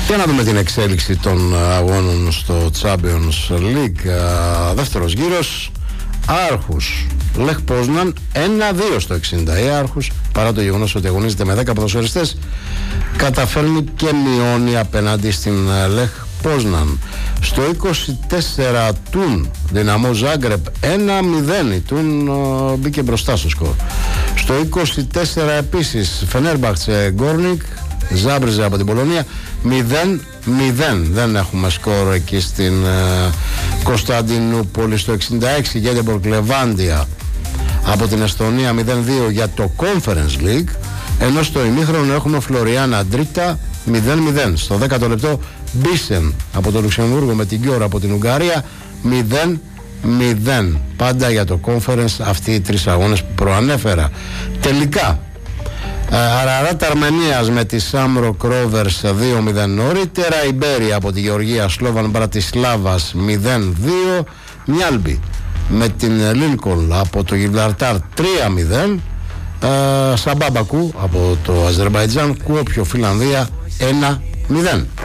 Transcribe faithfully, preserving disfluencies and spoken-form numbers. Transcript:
Για να δούμε την εξέλιξη των αγώνων στο Champions League. Δεύτερος γύρος, Άρχους Λεχ Πόζναν ένα δύο στο εξήντα. Η Άρχους, παρά το γεγονός ότι αγωνίζεται με δέκα ποδοσφαιριστές, καταφέρνει και μειώνει απέναντι στην Λεχ Πόζναν. Στο είκοσι τέσσερα Τουν Δυναμό Ζάγκρεπ ένα μηδέν. Η Τουν uh, μπήκε μπροστά στο σκορ. Στο είκοσι τέσσερα επίσης Φενέρμπαχτσε Γκόρνικ Ζάμπριζε από την Πολωνία μηδέν μηδέν. Δεν έχουμε σκορ εκεί στην uh, Κωνσταντινούπολη. Στο εξήντα έξι Γκέτεμποργκ Λεβάντια από την Εστονία μηδέν δύο για το Conference League, ενώ στο ημίχρονο έχουμε Φλωριάνα Ντρίτα μηδέν μηδέν. Στο δέκατο λεπτό Μπίσεν από το Λουξεμβούργο με την Γκιόρα από την Ουγγαρία μηδέν μηδέν. Πάντα για το Conference αυτοί οι τρεις αγώνες που προανέφερα. Τελικά Αραράτα Αρμενίας με τη Σάμρο Κρόβερς δύο μηδέν νωρίτερα. Ιμπέρια από τη Γεωργία Σλόβαν Μπρατισλάβας μηδέν δύο. Μιάλμπι με την Λίνκολν από το Γιβραλτάρ τρία μηδέν. Σαμπάμπακου από το Αζερμπαϊτζάν, Κουόπιο Φιλανδία ένα μηδέν.